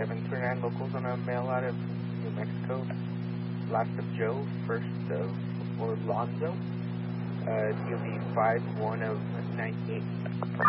739 locals on a mail out of New Mexico. Last of Joe, first of Orlando. DOB 51 of 98.